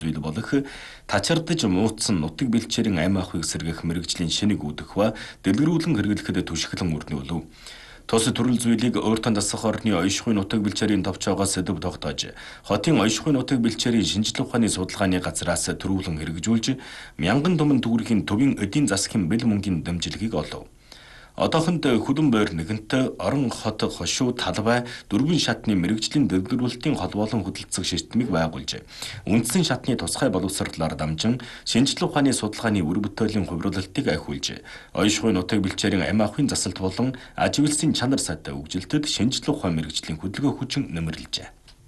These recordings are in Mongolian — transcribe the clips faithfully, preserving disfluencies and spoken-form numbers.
зүйл болох тачардаж муутсан нутаг бэлчээрийн амь ахуйг сэргэх мэрэгжлийн шинийг үүдэх ба дэлгэрүүлэн хэрэглэхэд түшиглэн өрнүүлв. Тус төрөл зүйлийг өөртөө дасах орны оёшгүй нутаг бэлчээрийн товчоогоо сэдв тогтоож, хотын оёшгүй нутаг бэлчээрийн шинжлэх ухааны судалгааны газраас төрүүлэн хэрэгжүүлж, мянган түмэн төгрөгийн төвийн эдийн засгийн бэл мөнгөний дэмжлэгийг олов. Одоохонд Хүлэн бойр нэгэнт орон хот хошуу талбай дөрвөн шатны мэрэгжлийн дэлгэрүүлэлтийн холбоолон хөдөлгөөн системийг байгуулж, үндсэн шатны тусгай боловсролоор дамжин шинжлэх ухааны судалгааны үр бүтээлийн хувирлалтыг ахиулж, оёшгүй нутаг бэлчээрийн амь ахуйн засалт болон ажиглалын чанар сайтай үгжилтэд шинжлэх ухаан мэрэгжлийн хөдөлгөөн хүчин нэмэрлэжээ.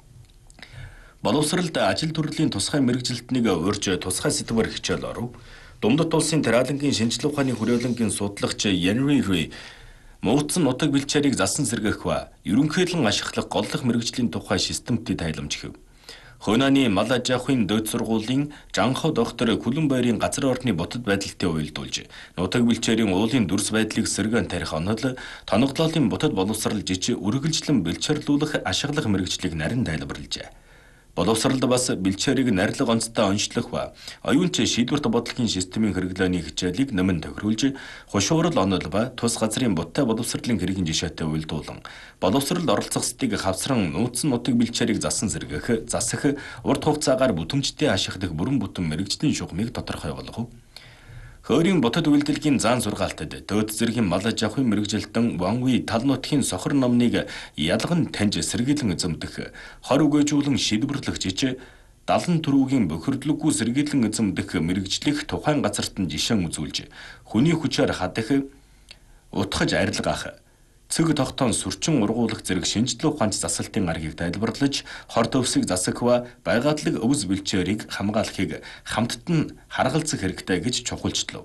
Боловсролд ажил төрлийн тусгай мэрэгжилтнийг урьж тусгай сэдвээр хичээл оров. Дундад улсын Тариалангийн шинжлэх ухааны хүрээлэнгийн судлагч Янри Рүй муутсан нутаг бэлчээрийг засан сэргэх ба ерөнхийлөн ашиглах голлох мэрэгжлийн тухай системтэй тайламж хэв. Хойноны мал аж ахуйн дөд сургуулийн Жанхо доктор Хүлэн бойрын газар орны ботод байдалтай уялдуулж, нутаг бэлчээрийн уулын дүрс байдлыг сэргээн тарих онол, тоногдлолын ботод боловсрал жиж үргэлжлэн бэлчээрлүүлэх ашиглах мэрэгжлийг нарийн тайлбарлажээ. Боловсролд бас бэлчээрийг нарилга онцтой онцлох ба оюунч шийдвэрт бодлогын системийн хэрэглээний хичээлийг нэмэн тохируулж, хушуурал онол ба тус газрын буттай боловсролын хэргийн жишээтэй уялдуулан, боловсролд оролцох стыг хавсран нууцсан нутаг бэлчээрийг засан сэргэх, засах, урт хугацаагаар бүтэмжтэй ашиглах бүрэн бүтэн мэрэгжлийн шугамыг тодорхой болгов. Хойрын ботод үйлдэлгийн заан сургаалтад дөөд зэргийн мал аж ахуйн мэрэгжилтэн Ванви тал нутгийн сохор номныг ялган таньж сэргийлэн эзэмдэх, хор үгээжүүлэн шийдвэрлэх жиж, далан төрүүгийн бохирдлоггүй сэргийлэн эзэмдэх мэрэгжлэх тухайн газарт нь жишээн үзүүлж, хүний хүчээр хадах, утгаж арилгах, цэг тогтоон сүрчин ургуулах зэрэг шинжлэх ухаанч засалтын аргыг тайлбарлаж, хор төвсийг засах ба байгаадлаг өвс бэлчээрийг хамгаалахыг хамтд нь харгалзах хэрэгтэй гэж чухалчлав.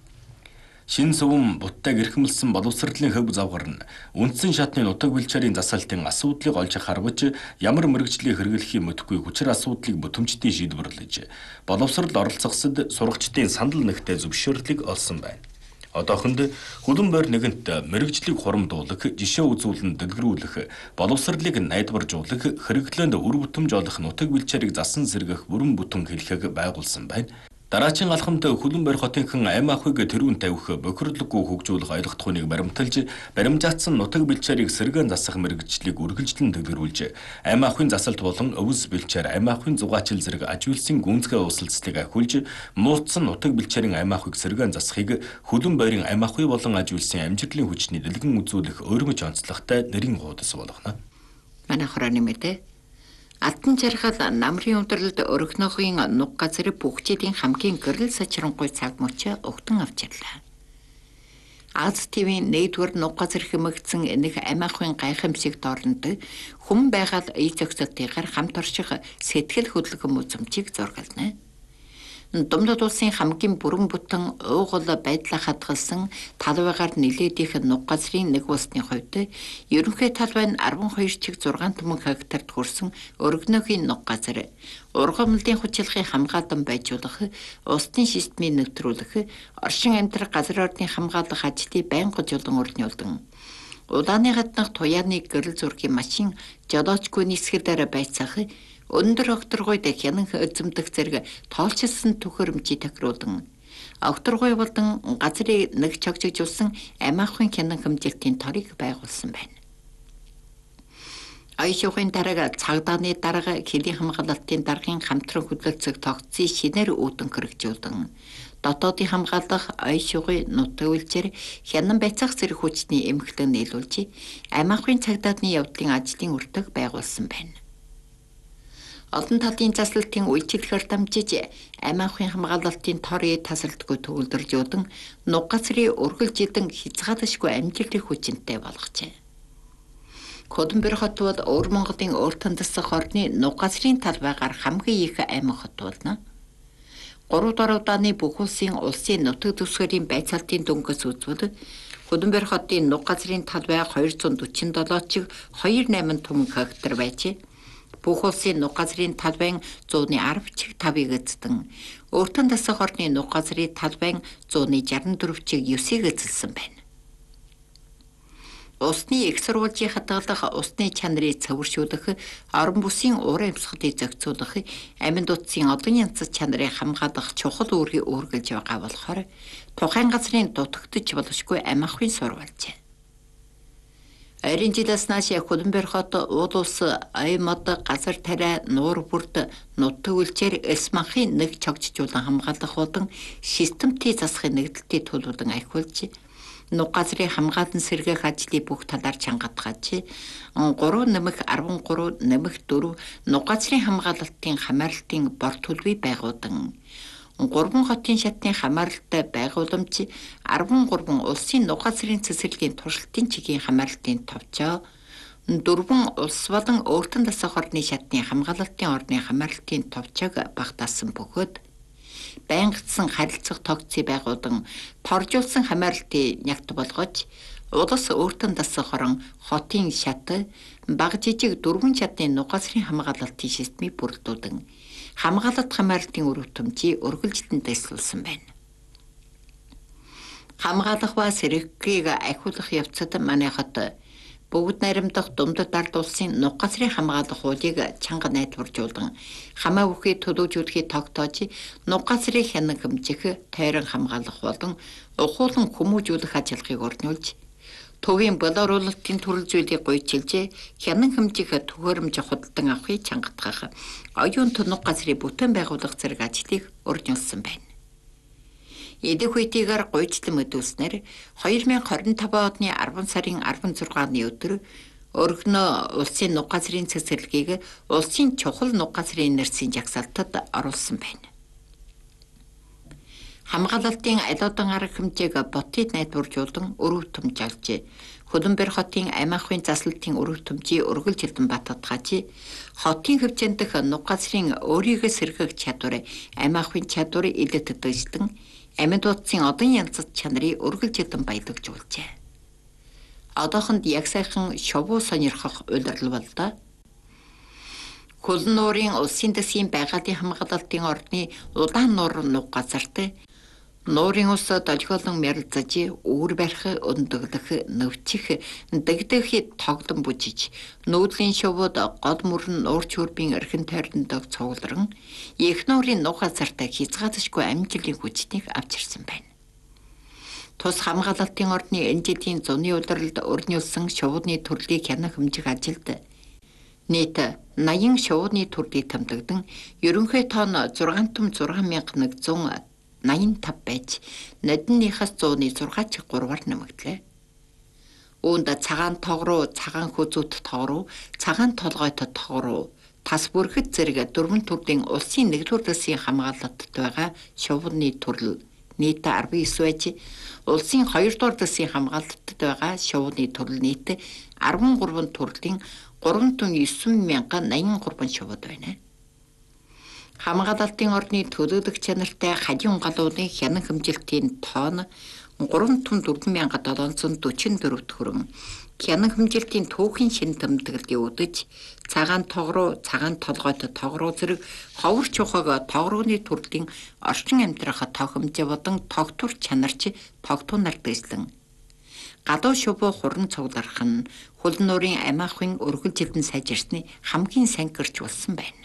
Шин сувм буттай гэрхэмлсэн боловсролын хөв завгар нь үндсэн шатны нутаг бэлчээрийн засалтын асуудлыг олж харваж, ямар мэрэгжлийг хэрэглэхийг мэдэхгүй хүчээр асуудлыг бүтэмжтэй шийдвэрлэж, боловсролд оролцохсод сурагчдын сандал нэгтэй зөвшөөрлийг олсон байна. Одоохонд Хүлэн бойр нэгэнт мэрэгжлийг хурамдуулах, жишээ үзүүлэн дэлгэрүүлэх, боловсролыг найдваржуулах, хэрэглээнд үр бүтэмж олох нутаг бэлчээрийг засан сэргэх бүрэн бүтэн хэлхэг байгуулсан байна. Дараачин алхамд Хүлэн бойр хотынхан амь ахуйг тэрүүн тавих, бохирдлоггүй хөгжүүлэх ойлготхууныг баримталж, баримжаацсан нутаг бэлчээрийг сэргээн засах мэрэгжлийг үргэлжлэн дэлгэрүүлж, амь ахуйн засалт болон өвс бэлчээр, амь ахуйн зугаачил зэрэг ажиглалын гүнзгий усалцлыг ахиулж, муутсан нутаг бэлчээрийн амь ахуйг сэргээн засахыг Хүлэн бойрын амь ахуй болон ажиглалын амжилтлын хүчний дэлгэн үзүүлэх өөрмөж онцлогтой нэрийн хуудас болгоно. Манай хорооны мэдээ Алтан жаргал намрын ундралд өргөнөхийн нуг газар бүгчидийн хамгийн гэрэл сачрангуй цаг мөчөө өгтөн авчирлаа. Аз ТV-ийн нэгдүгээр нуг газар хэмэгдсэн энэх амь ахуйн гайхамшиг доорнод хүм байгаал ий зохицотойгоор хамт орших сэтгэл хөдлөмж үзэмжийг зургална. Дундад улсын хамгийн бүрэн бүтэн уугуул байдлаа хадгалсан талбайгаар нилээд их нуг газрын нэг улсны хувьд ерөнхий талбай нь арван хоёр чиг зургаан түмэн хектарт хүрсэн өргөнөөхийн нуг газар, ургамлын хүчилхийг хамгаалан байжуулах, улсын системийг нэвтрүүлэх, оршин амьдрах газар орны хамгаалах ажлыг байнга жолон өрнүүлдэг. Удааны гаднах туяаны гэрэл зургийн машин жолоочгүй нисгэлээр байцаах, өндөр огторгойд хянан эзэмдэх зэрэг тоолчилсан төхөөрөмжийг тохируулан, огторгой болон газрыг нэг чогжигжуулсан амь ахуйн хянан хэмжилтийн торыг байгуулсан байна. Оёшгүй дарга цагдааны дарга хэлийн хамгаалалтын даргын хамтран хөдөлгцөг тогтцын шинээр үүдэн хэрэгжүүлэн, дотоодын хамгаалах оёшгүй нутаг бэлчээр хянан байцаах зэрэг хүчний эмхлэн нийлүүлж, амь ахуйн цагдааны явдлын ажлын үртэг байгуулсан байна. Олон талын заслалтын үйлчлэгээр дамжиж, амь ахуйн хамгаалалтын торыг тасалдаггүй төвлөржүүлэн, нуг газрын үргэлжилэн хязгаалшгүй амжилтын хүчинтэй болгожээ. Хүлэн бойр хот бол Өвөр Монголын өөртөө дасах орны нуг газрын талбайгаар хамгийн их амь хот болно. Гурав дахь удааны бүх улсын улсын нутаг дэвсгэрийн байцаалтын дөнгөс үзвэл Хүлэн бойр хотын нуг газрын талбай хоёр зуун дөрвөн долоо чиг хоёр найман түмэн хектар байж, бүх улсын нуг газрын талбайн зууны арав чиг тавыг эзэдэн, өөртөө дасах орны нуг газрын талбайн зууны шестдесет дөрвөн чиг девийг эзэлсэн байна. Усны их сурвалжийн хадгалах, усны чанарыг цэвэршүүлэх, орон бүсийн уурын амьсгалыг зохицуулах, аминд утсын олон янз чанарыг хамгаалах чухал үүргийг үүргэлж байгаа болохоор тухайн газрын дутагдж болохгүй амь ахуйн сурвалж. Ойрын жилээс нааш Хөлбөмбөр хот уул ус аймад газар тариа нуур бүрд нутаг үлчээр элс манхын нэг чогжжуулан хамгаалах болон системтэй засахын нэгдэлтийг төлөвлөн ахиулж нуг газрын хамгаалан сэргээх ажлыг бүх талаар чангатгаж гурав нэмэх арван гурав нэмэх дөрөв нуг газрын хамгаалалтын хамаарлалтын бор төлөвийг байгуулан гурван хотын шатны хамаарлалтай байгууламж арван гурван улсын нуг газрын цэцэрлэгийн туршилтын чигийн хамаарлалтын товчоо дөрвөн улс болон өөртөн дасах орны шатны хамгаалалтын орны хамаарлалтын товчоог багтаасан бөгөөд байнгатсан харилцах тогтцыг байгуулан торжуулсан хамаарлалтыг нягт болгож улс өөртөн дасах орон хотын шат баг жижиг дөрвөн шатны нуг газрын хамгаалалтын системийг бүрдүүлэн хамгаалалт хамаарлалтын үр хөтөмжийг үргэлжлэн дэвшүүлсэн байна. Хамгаалах ба сэргэгийг ахиулах явцад манай хот бүгд найрамдах Думдад ард улсын нуг газрын хамгаалах хуулийг чанга найдваржуулан хамаа бүхий төлөвжүүлэхийг тогтоож нуг газрын хянан хэмжих, тойрон хамгаалах болон ухуулан хүмүүжүүлэх ажиллагааг өрнүүлж төвийн болооруулалтын төрөл зүйлийг гуйчилж хянан хэмжих төхөөрөмж худалдан авахыг чангатгах оюун нуг газрын бүтээн байгуулах зэрэг ажлыг өрнүүлсэн байна. Эдэх үеийгээр гуйчлан мэдүүлснээр хоёр мянга хорин таван оны арван сарын арван зургааны өдөр өргөнөө улсын нуг газрын цэцэрлэгийг улсын чухал нуг газрын нэрсийн жагсаалтад оруулсан байна. Хамгаалалтын алуудан арга хэмжээг ботыг найдваржуулан өв хөтөмж олж Хөлбөмбөр хотын амь ахуйн заслалтын өв хөтөмжийг үргэлжилэн баттгаж хотын хэмжээнд дэх нуг газрын өөрийгөө сэргээх чадвар амь ахуйн чадварыг илэт дэвшлэн амьд утсын одон янз чанарыг үргэлжилэн баялагжуулжээ. Одоохонд яг сайхан шовуу сонирхох улирал боллоо. Хөлн нуурын улсын дэсгийн байгалийн хамгаалалтын орны удаан нуур нуг газарт нуурын ус долгиолон мяралцаж, үүр барих, өндөглөх, навчих, дэгдэх тоглон бүжиж, нүүдлийн шувууд гол мөрөн нуур чүрбийн эрхэн тойрнод цугларан, их нуурын нуг газарт хязгаарлашгүй амжилтын хүчнийг авчирсан байна. Тус хамгаалалтын орны энэ жилийн зуны улиралд өрнүүлсэн шувуудны төрлийг хянах хэмжих ажилд нийт наян шувуудны төрлийг тэмдэгдэн ерөнхий тоон зургаан том зургаан мянга нэгдүгээр наян тав байж нодныхаас зууны зургаан чиг гурваар нэмэгдлээ. Үүнд цагаан тогруу, цагаан хөзөт тогруу, цагаан толгойт тогруу, тас бүргэд зэрэг дөрвөн төрлийн улсын нэгдүгээр дэсгийн хамгаалалтад байгаа шувуудны төрөл нийт арван девять байж, улсын хоёрдугаар дэсгийн хамгаалалтад байгаа шувуудны төрөл нийт арван гурван төрлийн гуравдуй девять мянга наян гурван шувууд байна. Хамгаалалтын орны төлөөлөх чанартай хажуун галууны хянан хэмжилтийн тоон гурван том дөрвөн мянга долоон зуун дөрвөн дөрөв төгрөн хянан хэмжилтийн түүхийн шин тэмдэглэлийг өдөж цагаан тогруу, цагаан толгойт тогруу зэрэг ховор чухаг тогрууны төрлийн орчин амьдрах тохимжээ болон тогтвор чанарч тогтуунаар дэвслэн гадуу шувуу хуран цугларах нь Хөлн нуурын амь ахуйн үргэлжилтэн сайжирсны хамгийн сайн гэрч болсон байна.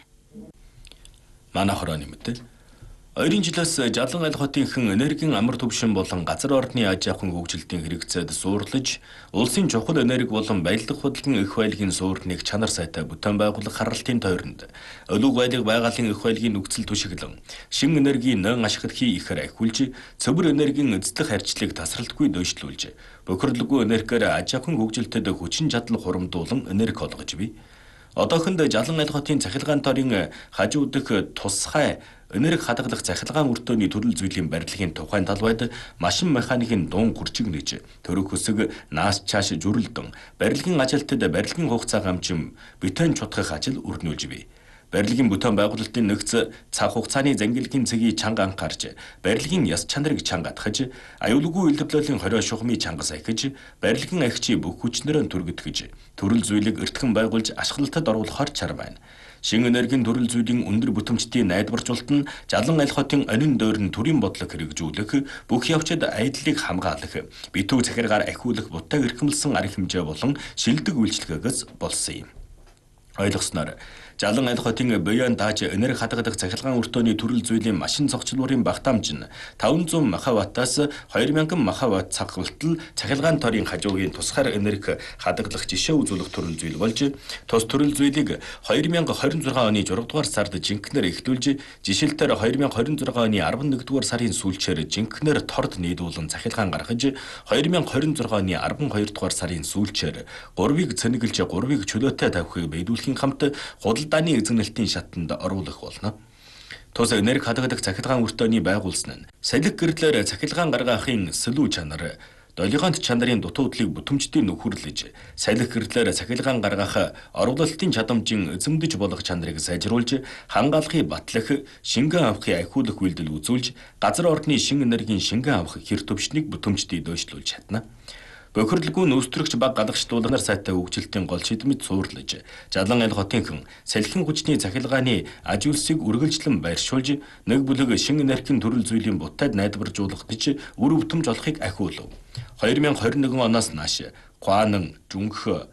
Манай хорооны мэдээ. Ойрын жилээс Жалан аль хотын хэн энергийн амар төвшин болон газар орны аж ахуйн хөгжилтийн хэрэгцээд суурлаж, улсын чухал энерги болон баялаг хөдөлгөөн эх баялагын суурныг чанар сайтай бүтээн байгуулах харалтын тойронд өлөг баялаг байгалийн эх баялагын нөхцөл түшиглэн, шин энергийн нэн ашиглахыг ихээр ахиулж, цөмөр энергийн эзлэх харьцлыг тасралтгүй дөйшлүүлж, бохирлоггүй энергиээр аж ахуйн хөгжилтэд хүчин чадал хурамдуулан энерги олгож бий. Одоохонд Жалан аль хотын цахилгаан торын хажуу дэх тусгай энерги хадгалах цахилгаан өртөөний төрөл зүйлийн барилгын тухайн талбайд машин механикийн дуун гүрчиг нэж төрөх хөсөг наас чааш зүрэлдэн барилгын ажилтад барилгын хугацаа гамчин бетон чутгах ажил өрнүүлж бий. Барилгын бүтээн байгуулалтын нэгц цаг хугацааны зангилгийн цэгийг чанга анхаарч, барилгын яс чанарыг чанга атгаж, аюулгүй үйлдвэрлэлийн хорио шухмыг чанга сахиж, барилгын агчийг бүх хүчнэрэн түргэтгэж, төрөл зүйлийг эртхэн байгуулж ашиглалтад оруулахар чар байна. Шинэ энергийн төрөл зүйлийн өндөр бүтэмжтийн найдваржуулалт нь Жалан аль хотын онин дойрон төрийн бодлого хэрэгжүүлэх, бүх явцад айдлыг хамгаалах, битүү захиргаар ахиулах бутаг эрхэмлсэн арга хэмжээ болон шилдэг үйлчлэгээс болсон юм. Ойлгосноор Жалан аль хотын Боян дааж энерги хадгадаг цахилгаан өртөөний төрөл зүйлийн машин цогцлуурын багтаамж нь таван зуун мегаваттаас хоёр мянган мегаватт цаг хүртэл цахилгаан торын хажуугийн тусгаар энерги хадгалах жишээ үзүүлэх төрөл зүйл болж, тус төрөл зүйлийг хоёр мянга хорин зургаан оны зургаадугаар сард жинкнэр эхлүүлж, жишээлбэл хоёр мянга хорин зургаан оны арван нэгдүгээр сарын сүүлчээр жинкнэр торд нийлүүлэн цахилгаан гаргаж, хоёр мянга хорин зургаан оны арван хоёрдугаар сарын сүүлчээр гурвыг цэнэглэж гурвыг чөлөөтэй тавихыг биелүүлэхийн хамт худалдааны эзэмнэлтийн шатанд оруулах болно. Тус энерги хадгадаг цахилгаан өртөөний байгуулсан нь салхи гэрлээр цахилгаан гаргахын сэлүү чанар, долгионт чанарын дутуудлыг бүтэмжтийн нөхөрлөж, салхи гэрлээр цахилгаан гаргах оруулалтын чадамжийн эзэмдэж болох чанарыг сайжруулж, хангаалахыг батлах, шингэн авахыг ахиулах үйлдэл үзүүлж, газар орны шин энергийн шингэн авах хэр төвшнийг бүтэмжтийг дөйшлүүлж чадна. Бохирлгүй нөөцлөгч баг гадагшлуулгаар сайтай хөгжилтийн гол шийдэмж цуурлаж, Жалан аль хотынхан салхин хүчний цахилгааны аж үйлсийг үргэлжлэн байршуулж, нэг бүлэг шинэ энергийн төрөл зүйлийн бутайд найдваржуулагдаж, үр өвтөмж олохыг ахиулав. хоёр мянга хорин нэгэн оноос нааш Гуанан, Жүнх,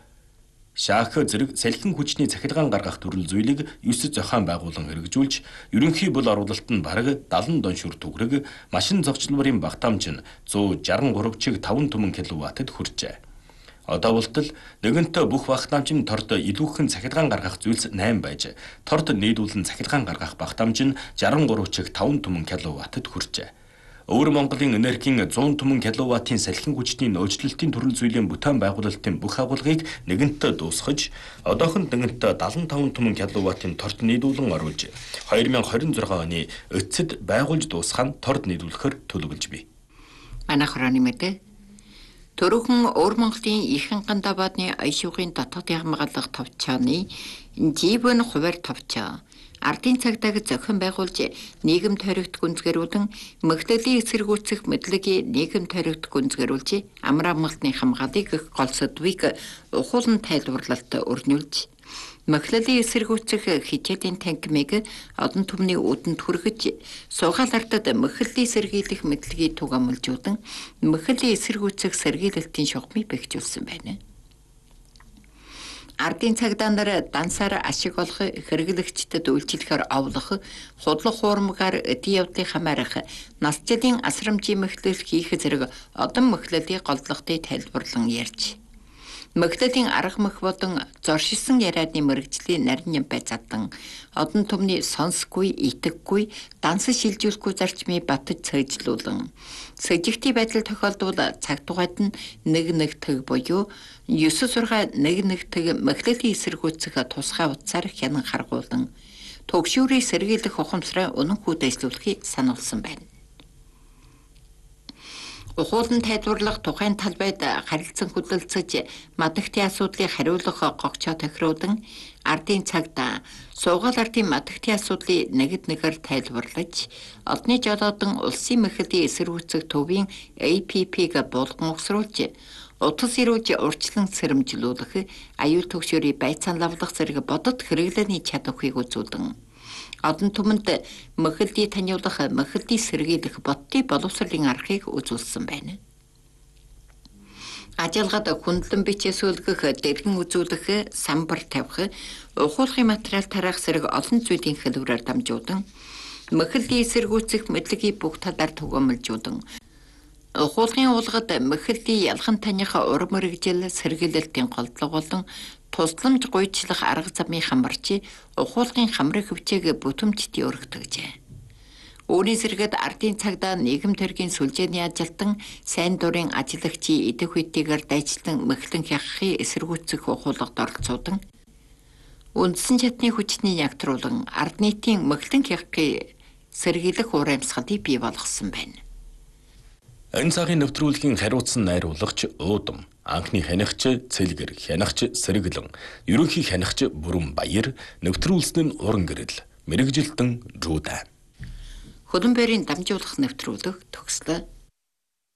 Шаах зэрэг салхин хүчний цахилгаан гаргах төрөл зүйлийг ёс зохион байгуулан хэрэгжүүлж, ерөнхий бол оруулалт нь бараг дадлан доншүр төгрөг, машин зогчлуурын багтаамж нь зуун шестдесет и три чиг таван түмэн киловаттад хүрчээ. Одоо болтол нэгэнтээ бүх багтаамжийн торд илүүхэн цахилгаан гаргах зүйлс восемь байж, торд нийлүүлэн цахилгаан гаргах багтаамж нь шестдесет и три чиг таван түмэн киловаттад хүрчээ. Өвөр Монголын энергийн зуун түмэн киловаттын салхин хүчний нөөцлөлтийн төрөл зүйлийн бүтээн байгуулалтын бүх агуулгыг нэгэнтээ дуусгаж, одоохонд нэгэнтээ седемдесет и пять түмэн киловаттын торд нийлүүлэн оруулж, хоёр мянга хорин зургаан оны эцэд байгуулж дуусгах нь торд нийлүүлэхээр төлөвлөж бий. Манай хорооны мэдээ Төрөөхөн Өвөр Монголын Ихэнх Гандабадны Аяшуугын дотоодын хамгаалах товчооны Живэн хуваар товчоо ардын цагдааг зохион байгуулж нийгэм тойрогт гүнзгэрүүлэн мөхтөлийн эсэргүүцэх мэдлэгийг нийгэм тойрогт гүнзгэрүүлж амар амгалтны хамгаалыг гол сэдвийг ухуулан тайлбарлалт өрнүүлж мөхтөлийн эсэргүүцэх хичээлийн танхимыг одон түмний үүдэнд хүргэж суугаал ардад мөхтөлийн сэргийлэх мэдлэгийг түгээмэлжүүлэн мөхтөлийн эсэргүүцэх сэргийлэлтийн шугамыг бэхжүүлсэн байна. Ардын цагдаа нар дансаар ашиг олох, хэрэглэгчдэд үйлчлэхээр овлох, худлах хуурмгаар өдий явдлыг хамаарах, насжилын асрамжийн мөхтөл хийх зэрэг одон мөхтөлийг голдлоготыг тайлбарлан ярьж. Мөхтөлийн арга мөх болон зоршилсан яриадны мэрэгжлийн нарийн нямбай задан одон түмний сонсгүй, итгэхгүй, данс шилжүүлэхгүй зарчмыг батж цэжлүүлэн сэжигтэй байдал тохиолдвол цагтугайд нь нэг нэг тэг буюу ёс сургаа нэг нэг тэг мөхтөлийн эсэргүүцэх тусгай утсаар хянан харгуулан төгшүүрийг сэргийлэх ухамсараа үнэнхүү дэвшлүүлэхийг сануулсан байна. Ухуулан тайлбарлах тухайн талбайд харилцан хөдөлцөж мадагтын асуудлыг хариулах гогчоо тохируулан ардын цагдаа суугаал ардын мадагтын асуудлыг нэгд нэгээр тайлбарлаж одны жолоодон улсын мөхтөлийн эсэргүүцэх төвийн А П П-г болгон угсруулж утас ирүүлж урьдчилан сэрэмжлүүлэх аюул төгшөөрийн байцаан лавлах зэрэг бодит хэрэглээний чадварыг үзүүлэн одон түмэнд мөхтөлийг таниулах, мөхтөлийг сэргийлэх бодтын боловсролын аргыг үзүүлсэн байна. Ажилгад хүндлэн бичээ сүүлгэх, дэргэн үзүүлэх, самбар тавих, ухуулгын материал тараах зэрэг олон зүйлийн хэлбэрээр дамжуулан мөхтөлийн эсэргүүцэх мэдлэгийг бүх талаар түгээмэлжүүлэн ухуулгын уулгад мөхтөлийн ялхан таних ур мэрэгжил сэргийлэлтийн голдлого болон тусламж гуйчлах арга замын хамарч ухуулгын хамрын хөвчээг бүтэмжтий өргөдөжээ. Үүний зэрэгэд ардын цагдаа нийгэм төргийн сүлжээний ажилтан сайн дурын ажиллагчийн идэх үетэйгээр дайчлан мөхтөн хягахын эсэргүүцэх ухуулгад оролцуудан үндсэн чадны хүчний ягтруулан ард нийтийн мөхтөн хягахыг сэргийлэх ур амьсгалыг бий болгосон байна. Энэ цагийн нэвтрүүлгийн хариуцсан найруулагч Уудам, анхны хянагч Цэлгэр, хянагч Сэргэлэн, ерөнхий хянагч Бүрэн Баяр, нэвтрүүлсэн нь Уран Гэрэл, мэрэгжилтэн Жуда. Хөлбөмбөрийн дамжуулах нэвтрүүлэг төгслөө.